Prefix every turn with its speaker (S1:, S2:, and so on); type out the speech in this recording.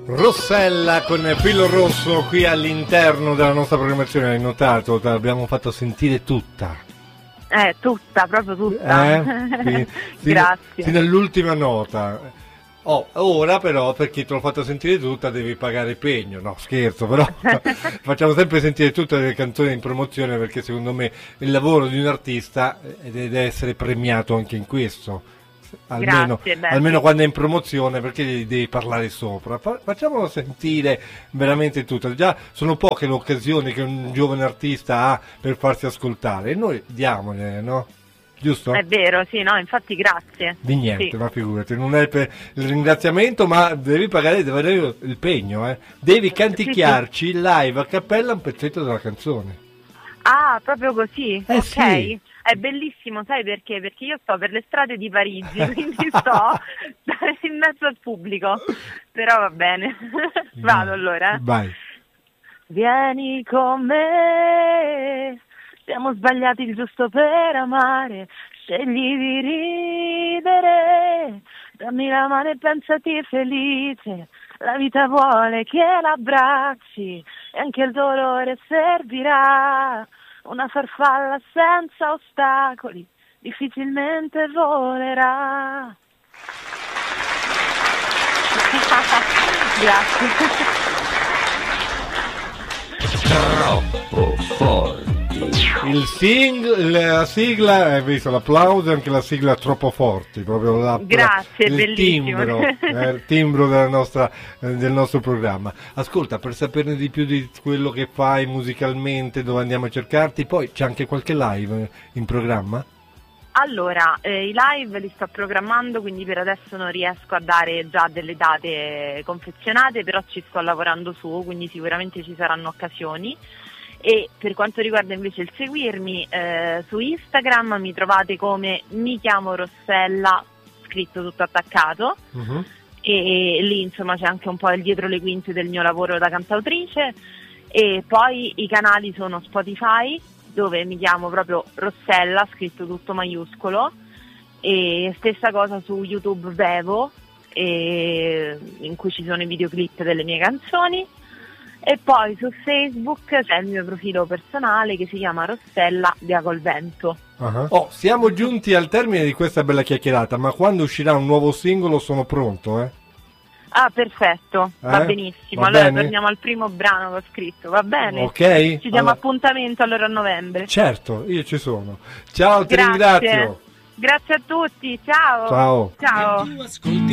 S1: Rossella con Filo Rosso qui all'interno della nostra programmazione, hai notato? Te l'abbiamo fatto sentire tutta.
S2: Tutta, proprio tutta. Grazie.
S1: Fino all'ultima nota. Ora però, perché te l'ho fatto sentire tutta, devi pagare pegno. No, scherzo, però facciamo sempre sentire tutte le canzoni in promozione, perché secondo me il lavoro di un artista deve essere premiato anche in questo. Almeno quando è in promozione, perché devi parlare sopra. Facciamolo sentire veramente tutto. Già sono poche le occasioni che un giovane artista ha per farsi ascoltare, e noi diamone, no? Giusto?
S2: È vero, sì, no, infatti grazie.
S1: Di niente,
S2: sì.
S1: Ma figurati, non è per il ringraziamento, ma devi pagare, devi avere il pegno, Devi canticchiarci live a cappella un pezzetto della canzone.
S2: Ah, proprio così? Ok.
S1: Sì.
S2: È bellissimo, sai perché? Perché io sto per le strade di Parigi, quindi sto in mezzo al pubblico. Però va bene. Vado allora.
S1: Vai.
S2: Vieni con me. Siamo sbagliati il giusto per amare, scegli di ridere, dammi la mano e pensati felice, la vita vuole che l'abbracci e anche il dolore servirà, una farfalla senza ostacoli difficilmente volerà. Grazie.
S3: Troppo forte.
S1: La sigla, hai visto l'applauso, anche la sigla troppo forti, proprio
S2: grazie,
S1: il
S2: bellissimo.
S1: il timbro del nostro programma. Ascolta, per saperne di più di quello che fai musicalmente, dove andiamo a cercarti, poi c'è anche qualche live in programma?
S2: Allora, i live li sto programmando, quindi per adesso non riesco a dare già delle date confezionate, però ci sto lavorando su, quindi sicuramente ci saranno occasioni. E per quanto riguarda invece il seguirmi, su Instagram mi trovate come mi chiamo Rossella, scritto tutto attaccato, e lì insomma c'è anche un po' il dietro le quinte del mio lavoro da cantautrice, e poi i canali sono Spotify, dove mi chiamo proprio Rossella, scritto tutto maiuscolo, e stessa cosa su YouTube Vevo, in cui ci sono i videoclip delle mie canzoni. E poi su Facebook c'è il mio profilo personale che si chiama Rossella Via col Vento.
S1: Siamo giunti al termine di questa bella chiacchierata, ma quando uscirà un nuovo singolo sono pronto,
S2: Ah, perfetto, va benissimo.
S1: Va
S2: allora
S1: bene?
S2: torniamo al primo brano che ho scritto, va bene?
S1: Ok.
S2: Ci diamo appuntamento allora a novembre.
S1: Certo, io ci sono. Ciao, ti
S2: Grazie.
S1: ringrazio.
S2: Grazie a tutti, ciao.
S1: Ciao.
S2: Ciao.